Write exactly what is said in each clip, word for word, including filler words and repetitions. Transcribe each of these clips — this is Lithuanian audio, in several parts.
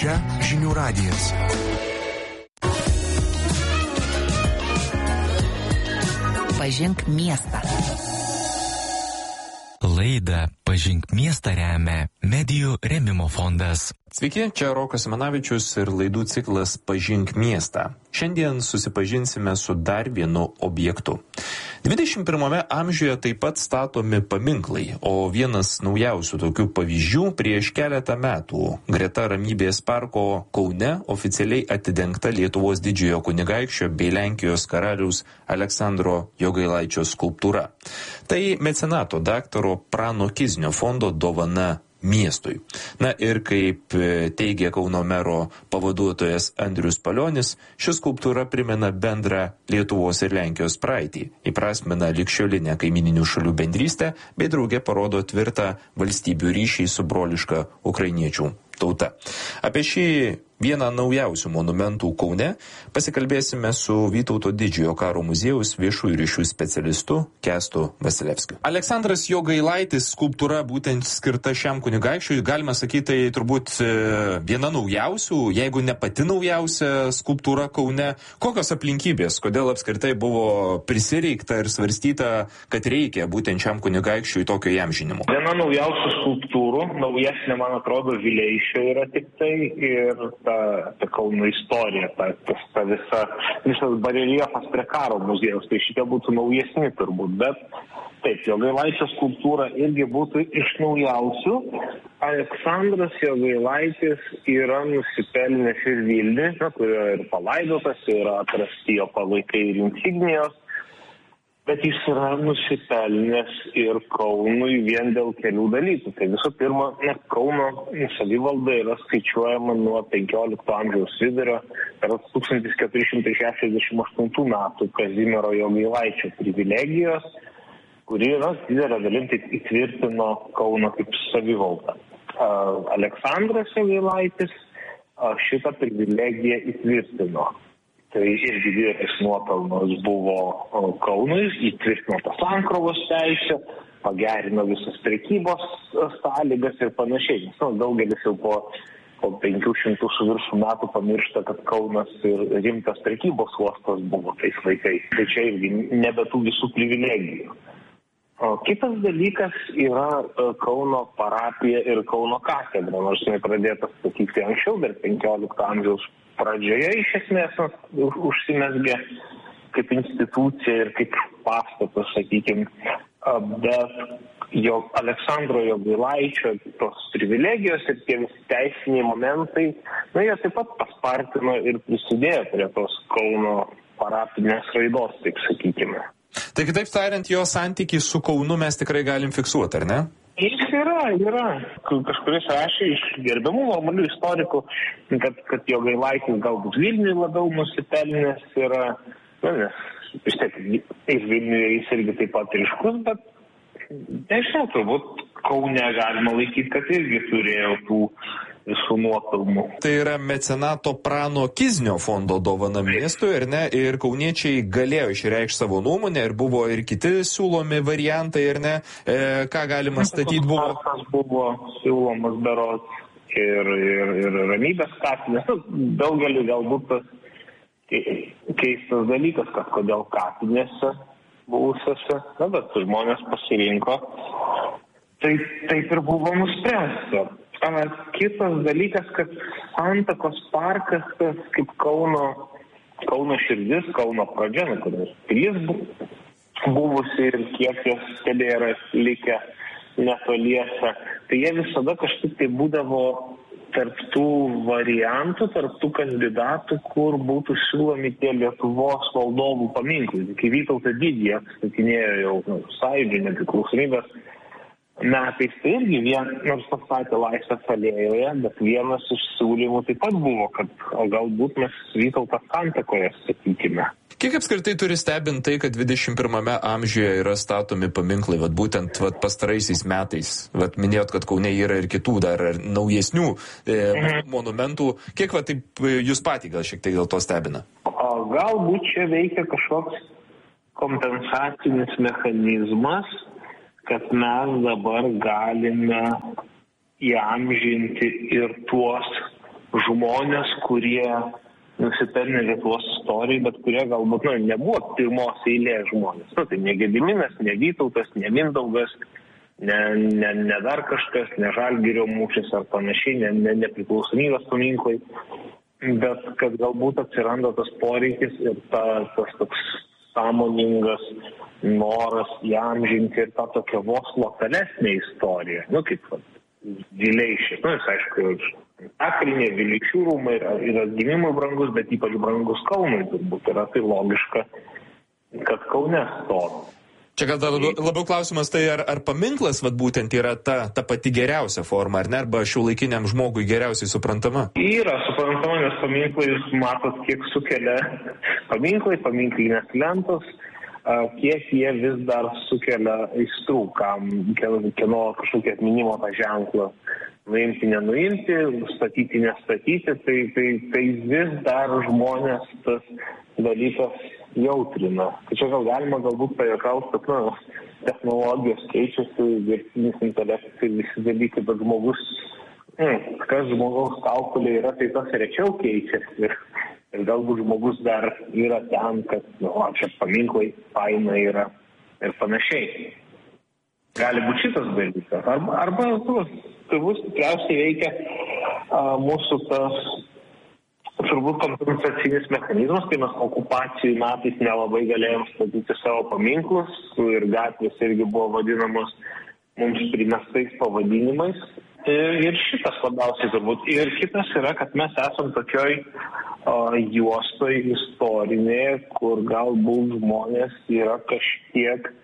Čia Žinių radijas. Pažink miestą. Laidą Pažink miestą remia Medijų rėmimo fondas. Sveiki, čia Rokas Simanavičius ir laidų ciklas Pažink miestą. Šiandien susipažinsime su dar vienu objektu. dvidešimt pirmame amžiuje taip pat statomi paminklai, o vienas naujausių tokių pavyzdžių prieš keletą metų greta Ramybės parko Kaune oficialiai atidengta Lietuvos didžiojo kunigaikščio bei Lenkijos karaliaus Aleksandro Jogailaičio skulptūra. Tai mecenato daktaro Prano Kiznio fondo dovana miestui. Na ir kaip teigia Kauno mero pavaduotojas Andrius Palionis, ši skulptūra primena bendrą Lietuvos ir Lenkijos praeitį, įprasmina ligšiolinę kaimininių šalių bendrystę bei drauge parodo tvirtą valstybių ryšį su broliška ukrainiečių tauta. Apie šį vieną naujausių monumentų Kaune pasikalbėsime su Vytauto didžiojo karo muziejaus viešųjų ryšių specialistu Kęstu Vasilevskiu. Aleksandras Jogailaitis skulptūra būtent skirta šiam kunigaikščiui, galima sakyti, tai turbūt viena naujausių, jeigu ne pati naujausia skulptūra Kaune. Kokios aplinkybės, kodėl apskritai buvo prisireikta ir svarstyta, kad reikia būtent šiam kunigaikščiui tokio įamžinimo? Viena naujausių skulptūrų, naujesnė, man atrodo, Vileišio yra tik tai ir ta, ta Kauno istorija, ta, ta, ta visa, visas bareljefas prie karo muziejaus, tai šitie būtų naujesni turbūt, bet taip, Jogailaičio skulptūra irgi būtų iš naujausių. Aleksandras Jogailaitis yra nusipelnęs ir Vilniuje, kurio ir palaidotas, yra atrasti jo palaikai ir insignijos, bet jis yra nusipelnęs ir Kaunui vien dėl kelių dalykų. Tai visų pirma, ne, Kauno savivalda yra skaičiuojama nuo penkiolikto amžiaus vidurio per tūkstantis keturi šimtai šešiasdešimt aštuntų metų Kazimiero Jogailaičio privilegijos, kuri yra didelė dalim taip įtvirtino Kauno kaip savivaldą. Aleksandras Jogailaitis šitą privilegiją įtvirtino. Tai irgi didelis nuopelnas buvo Kaunui, įtvirtino tą sankrovos teisę, pagerino visas prekybos sąlygas ir panašiai. Nes, nu, daugelis jau po, po penkių šimtų su viršų metų pamiršta, kad Kaunas ir rimtas prekybos uostas buvo tais laikais. Tai čia irgi nebe tų visų privilegijų. O kitas dalykas yra Kauno parapija ir Kauno katedra, nors jinai pradėta statyti anksčiau, dar penkiolikto amžiaus pradžioje iš esmės užsimezgė kaip institucija ir kaip pastatas, sakykime, bet jo Aleksandro Jogailaičio tos privilegijos ir tie visi teisiniai momentai, na, jie taip pat paspartino ir prisidėjo prie tos Kauno parapinės raidos, taip sakykime. Tai kitaip tariant, jo santykį su Kaunu mes tikrai galim fiksuoti, ar ne? Jis yra, yra. Kažkuris rašė iš gerbiamų normalių istorikų, kad, kad Jogailaitis galbūt Vilniui labiau nusipelnęs yra, na, nes vis tiek ir Vilniuje jis irgi taip pat ryškus, bet nežinau, turbūt Kaune galima laikyti, kad irgi turėjo tų visų nuopelnų. Tai yra mecenato Prano Kiznio fondo dovana miestui, ar ne? Ir kauniečiai galėjo išreikšti savo nuomonę ir buvo ir kiti siūlomi variantai, ar ne? E, ką galima statyti buvo? Tas buvo siūlomas berods ir, ir, ir Ramybės kapinės. Daugelį galbūt tas keistas dalykas, kad kodėl kapinėse buvusiose, na, bet žmonės pasirinko. Tai taip ir buvo nuspręsta. Kitas dalykas, kad Santakos parkas, kaip Kauno, Kauno širdis, Kauno pradžia, kuris pilis buvusi ir kiek jos tebėra likę netoliese, tai jie visada kažkaip tai būdavo tarp tų variantų, tarp tų kandidatų, kur būtų siūlomi tie Lietuvos valdovų paminklai. Kai Vytautą didįjį atstatinėjo jau nu, Sąjūdžio nepriklausomybės metais, tai irgi vien, nors pastatė Laisvės alėjoje, bet vienas iš siūlymų taip pat buvo, kad o galbūt mes Vytautą Santakoje statykime. Kiek apskritai turi stebinti tai, kad dvidešimt pirmame amžiuje yra statomi paminklai, vat būtent vat pastaraisiais metais? Vat minėjot, kad Kaune yra ir kitų dar naujesnių e, mhm. monumentų. Kiek vat taip jūs patį gal šiek tiek dėl to stebina? O galbūt čia veikia kažkoks kompensacinis mechanizmas, kad mes dabar galime įamžinti ir tuos žmonės, kurie nusipelnė Lietuvos istorijai, bet kurie galbūt nu, nebuvo pirmos eilės žmonės. Nu, tai ne Gediminas, ne Vytautas, ne Mindaugas, ne, ne, ne dar kažkas, ne Žalgirio mūšis ar panašiai, ne, ne nepriklausomybės paminklai, bet kad galbūt atsiranda tas poreikis ir ta, tas toks sąmoningas noras įamžinti ir tą tokią vos lokalesnę istoriją. Nu, kaip Vileišis, nu, jis aišku, Akrinė, Vileišių rūmai yra, yra gimimui brangus, bet ypač brangus Kaunui turbūt yra tai logiška, kad Kaune stovi. Čia gal labiau, labiau klausimas tai, ar, ar paminklas vat, būtent yra ta, ta pati geriausia forma, ar ne, arba šiuolaikiniam žmogui geriausiai suprantama? Yra suprantama, nes paminklai, jūs matot, kiek sukelia paminklai, paminklinės lentos, kiek jie vis dar sukelia aistrų, kam kieno kažkokia atminimo tą ženklą. Nuimti, nenuimti, statyti, nestatyti, tai, tai, tai vis dar žmonės tas dalykas jautrina. Tai čia gal galima galbūt pajuokauti, kad nu, technologijos keičiasi, dirbtinis intelektas ir visi dalykai, bet žmogus, mm, kas žmogaus kaukolė yra, tai tas rečiau keičiasi. Ir galbūt žmogus dar yra ten, kad nu, čia paminklai, faina yra ir panašiai. Gali būti šitas dalykas. Arba, arba tu, turbūt tikriausiai veikia a, mūsų tas turbūt kompensacinis mechanizmas, kai mes okupacijų metais nelabai galėjom statyti savo paminklus ir gatvės irgi buvo vadinamos mums primestais pavadinimais. Ir, ir šitas labiausiai turbūt. Ir kitas yra, kad mes esam tokioj a, juostoj istorinėje, kur galbūt žmonės yra kažkiek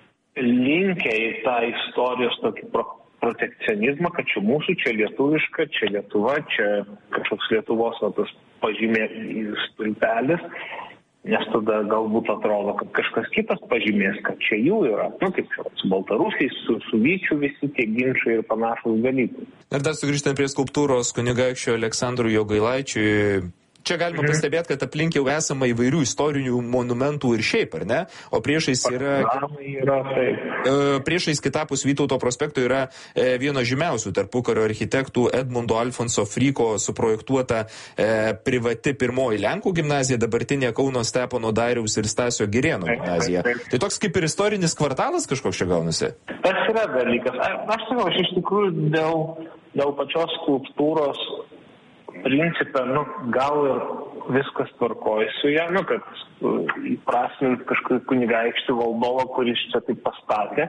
linkę į tą istorijos tokį pro, protekcionizmą, kad čia mūsų, čia lietuviška, čia Lietuva, čia kažkoks Lietuvos va, tas pažymė stulpelis, nes tada galbūt atrodo, kad kažkas kitas pažymės, kad čia jų yra. Nu, kaip čia, su baltarusiais, su, su Vyčiu visi tie ginčai ir panašus dalykai. Ir dar sugrįžtant prie skulptūros kunigaikščio Aleksandrui Jogailaičiui. Čia galima pastebėti, kad aplink jau esama įvairių istorinių monumentų ir šiaip, ar ne? O priešais yra... yra e, priešais kitapus Vytauto prospekto yra e, vieno žymiausių tarpukario architektų Edmundo Alfonso Fryko suprojektuota e, privati pirmoji Lenkų gimnazija, dabartinė Kauno Stepono Dariaus ir Stasio Girėno gimnazija. Tai toks kaip ir istorinis kvartalas kažkoks čia gaunasi? Tas yra dalykas. A, aš sakau, aš iš tikrųjų dėl, dėl pačios skulptūros principą, nu, gal ir viskas tvarkoja su ją, nu, kad įprasmint kažkokį kunigaikštį valdovą, kuris čia taip pastatė.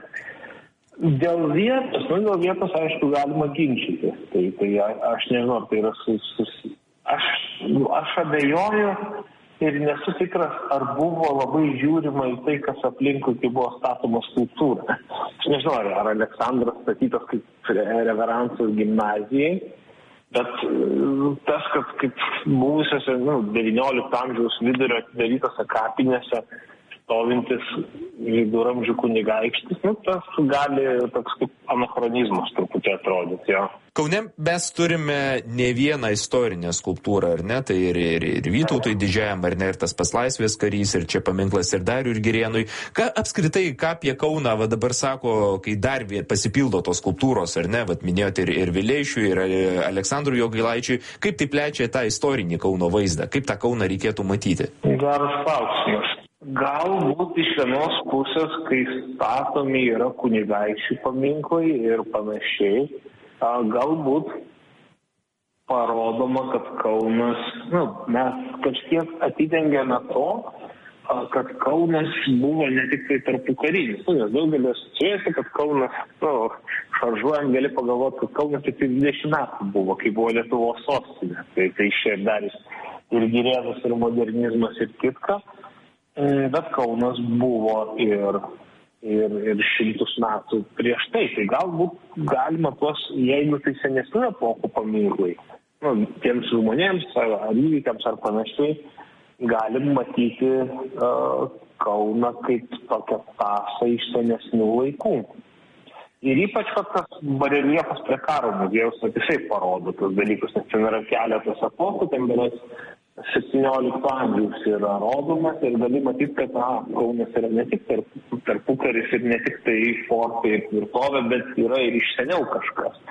Dėl vietos, nu, dėl vietos, aišku, galima ginčyti. Tai, tai aš nežinau, ar tai yra sus... sus aš, aš abejoju ir nesu tikras, ar buvo labai žiūrima į tai, kas aplinkui, kai buvo statoma skulptūra. Aš nežinau, ar, ar Aleksandras statytas kaip reveransas gimnazijai, bet tas, kad kaip buvusiose nu, devyniolikto amžiaus vidurio atidarytose kapinėse stovintis viduramžių kunigaikštis, nu, tas gali toks kaip anachronizmas truputį atrodyti, jo. Kaune mes turime ne vieną istorinę skulptūrą, ar ne? Tai ir, ir, ir Vytautui didžiajam, ar ne? Ir tas pats Laisvės karys, ir čia paminklas ir Dariui ir Girėnui. Ką apskritai, ką apie Kauną va, dabar sako, kai dar pasipildo tos skulptūros, ar ne? Vat minėjote ir, ir Vileišiui, ir Aleksandrui Jogailaičiui. Kaip tai plečia tą istorinį Kauno vaizdą? Kaip tą Kauną reikėtų matyti? Geras klausimas. Galbūt iš vienos pusės, kai statomi yra kunigaikščių paminklai ir panašiai, galbūt parodoma, kad Kaunas, nu, mes kažkiek atidengėme to, kad Kaunas buvo ne tik tai tarpukarinis. Nu, nes daugelis asocijuojasi, kad Kaunas, nu, šaržuojant gali pagalvoti, kad Kaunas tik dvidešimt metų buvo, kai buvo Lietuvos sostinė. Tai, tai čia dar ir Girėnas, ir modernizmas, ir kitka. Bet Kaunas buvo ir, ir, ir šimtus metų prieš tai. Tai galbūt galima tuos, jeigu tai senesnių epochų paminklai, nu, tiems žmonėms ar, ar įvykiams ar panašiai, galim matyti uh, Kauną kaip tokią tasą iš senesnių laikų. Ir ypač tas bareljefas prie karo muziejaus, jisai parodo tos dalykus, nes ten yra keletas epochų, ten beras septyniolikto amžiaus yra rodomas ir gali matyti, kad na, Kaunas yra ne tik tarpukaris ir ne tik tai fortai ir tvirtovė, bet yra ir iš seniau kažkas.